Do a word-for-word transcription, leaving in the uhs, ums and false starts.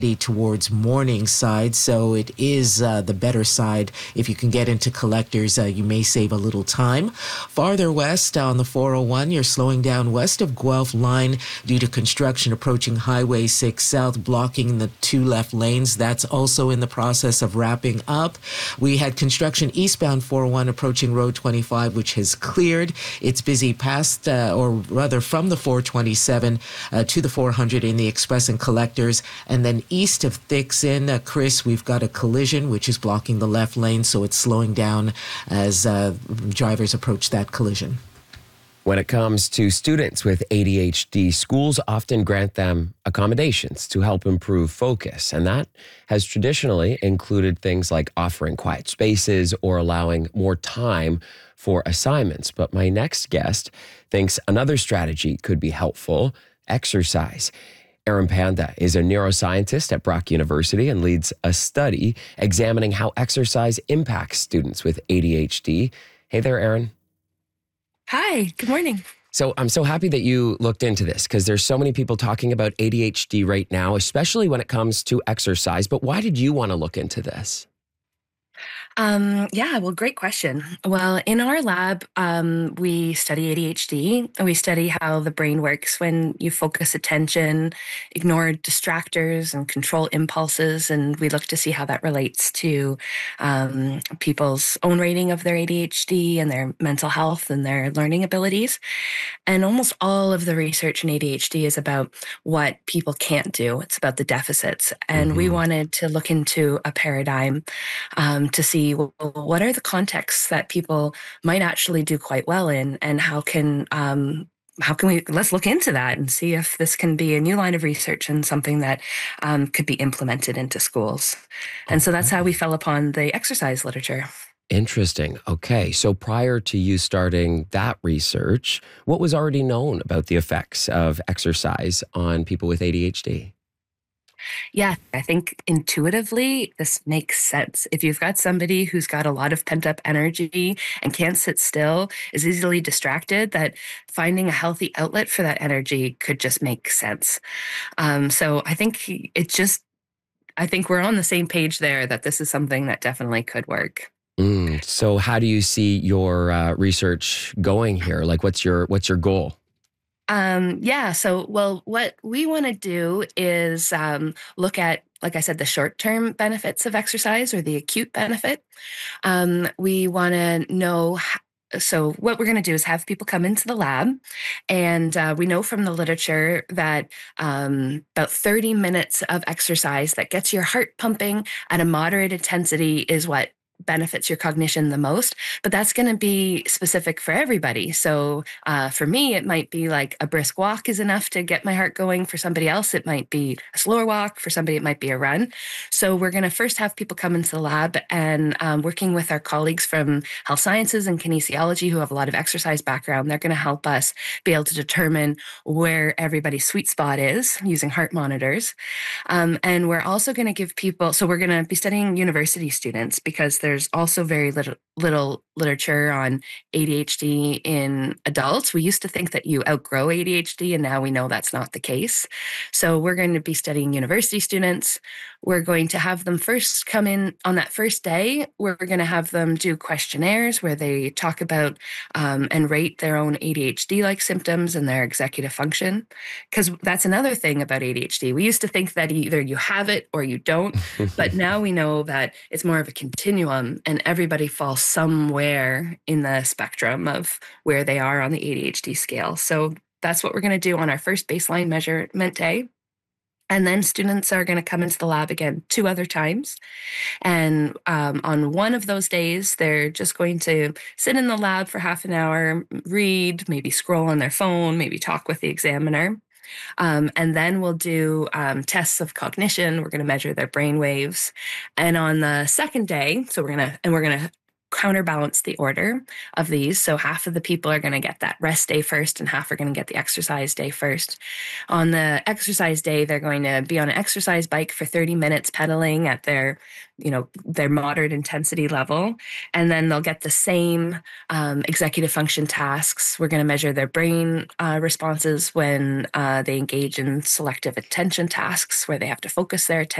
towards morning side, so it is uh, the better side. If you can get into collectors, uh, you may save a little time. Farther west on the four oh one, you're slowing down west of Guelph Line due to construction approaching Highway six South, blocking the two left lanes. That's also in the process of wrapping up. We had construction eastbound four oh one approaching Road twenty-five, which has cleared. It's busy past, uh, or rather from the four twenty-seven uh, to the four hundred in the express and collectors, and then east of Thixon, uh, Chris, we've got a collision which is blocking the left lane, so it's slowing down as uh, drivers approach that collision. When it comes to students with A D H D, schools often grant them accommodations to help improve focus, and that has traditionally included things like offering quiet spaces or allowing more time for assignments. But my next guest thinks another strategy could be helpful: exercise. Aaron Panda is a neuroscientist at Brock University and leads a study examining how exercise impacts students with A D H D. Hey there, Aaron. Hi, good morning. So I'm so happy that you looked into this, because there's so many people talking about A D H D right now, especially when it comes to exercise. But why did you want to look into this? Um, yeah, well, great question. Well, in our lab, um, we study A D H D. We study how the brain works when you focus attention, ignore distractors, and control impulses. And we look to see how that relates to um, people's own rating of their A D H D and their mental health and their learning abilities. And almost all of the research in A D H D is about what people can't do. It's about the deficits. And mm-hmm. we wanted to look into a paradigm um, to see, well, what are the contexts that people might actually do quite well in, and how can um, how can we let's look into that and see if this can be a new line of research and something that um, could be implemented into schools. And so that's how we fell upon the exercise literature. Interesting. Okay. So prior to you starting that research, what was already known about the effects of exercise on people with A D H D? Yeah, I think intuitively this makes sense. If you've got somebody who's got a lot of pent up energy and can't sit still, is easily distracted, that finding a healthy outlet for that energy could just make sense. Um, so I think it just, I think we're on the same page there, that this is something that definitely could work. Mm, so how do you see your uh, research going here? Like, what's your what's your goal? Um, yeah. So, well, what we want to do is um, look at, like I said, the short-term benefits of exercise, or the acute benefit. Um, we want to know. So what we're going to do is have people come into the lab, and uh, we know from the literature that um, about thirty minutes of exercise that gets your heart pumping at a moderate intensity is what benefits your cognition the most, but that's going to be specific for everybody. So uh, for me, it might be like a brisk walk is enough to get my heart going. For somebody else, it might be a slower walk. For somebody, it might be a run. So we're going to first have people come into the lab, and um, working with our colleagues from health sciences and kinesiology who have a lot of exercise background, they're going to help us be able to determine where everybody's sweet spot is using heart monitors. Um, and we're also going to give people, so we're going to be studying university students, because they're There's also very little, little literature on A D H D in adults. We used to think that you outgrow A D H D, and now we know that's not the case. So we're going to be studying university students. We're going to have them first come in on that first day. We're going to have them do questionnaires where they talk about um, and rate their own A D H D-like symptoms and their executive function. Because that's another thing about A D H D. We used to think that either you have it or you don't, but now we know that it's more of a continuum, and everybody falls somewhere in the spectrum of where they are on the A D H D scale. So that's what we're going to do on our first baseline measurement day. And then students are going to come into the lab again two other times. And um, on one of those days, they're just going to sit in the lab for half an hour, read, maybe scroll on their phone, maybe talk with the examiner. Um, and then we'll do um, tests of cognition. We're going to measure their brain waves. And on the second day, so we're going to, and we're going to counterbalance the order of these. So half of the people are going to get that rest day first and half are going to get the exercise day first. On the exercise day, they're going to be on an exercise bike for thirty minutes pedaling at their, you know, their moderate intensity level. And then they'll get the same um, executive function tasks. We're going to measure their brain uh, responses when uh, they engage in selective attention tasks where they have to focus their attention